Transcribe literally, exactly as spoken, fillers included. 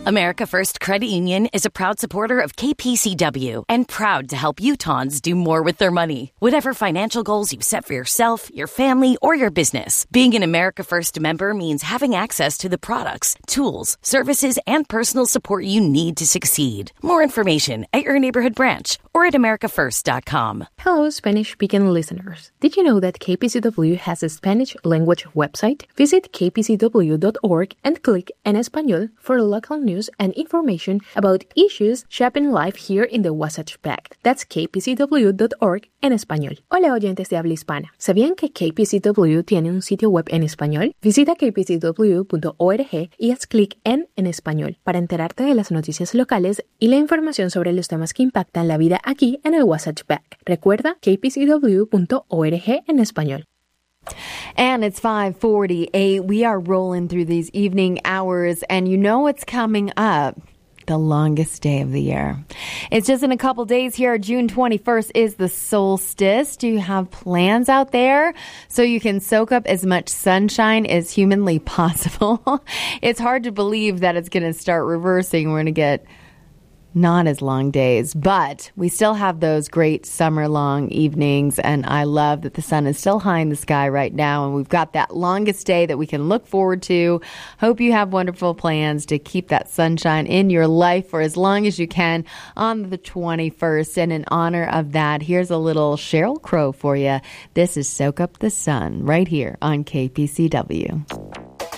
America First Credit Union is a proud supporter of K P C W and proud to help Utahns do more with their money. Whatever financial goals you've set for yourself, your family, or your business, being an America First member means having access to the products, tools, services, and personal support you need to succeed. More information at your neighborhood branch or at america first dot com. Hello, Spanish-speaking listeners. Did you know that K P C W has a Spanish language website? Visit k p c w dot org and click En Español for local news and information about issues shaping life here in the Wasatch Pact. That's k p c w dot org en español. Hola, oyentes de habla hispana. ¿Sabían que K P C W tiene un sitio web en español? Visita k p c w punto org y haz clic en En Español para enterarte de las noticias locales y la información sobre los temas que impactan la vida aquí en el Wasatch Pact. Recuerda k p c w punto org en español. And it's five forty-eight. We are rolling through these evening hours, and you know what's coming up. The longest day of the year. It's just in a couple days here. June twenty-first is the solstice. Do you have plans out there so you can soak up as much sunshine as humanly possible? It's hard to believe that it's going to start reversing. We're going to get not as long days, but we still have those great summer long evenings. And I love that the sun is still high in the sky right now. And we've got that longest day that we can look forward to. Hope you have wonderful plans to keep that sunshine in your life for as long as you can on the twenty-first. And in honor of that, here's a little Sheryl Crow for you. This is Soak Up the Sun right here on K P C W.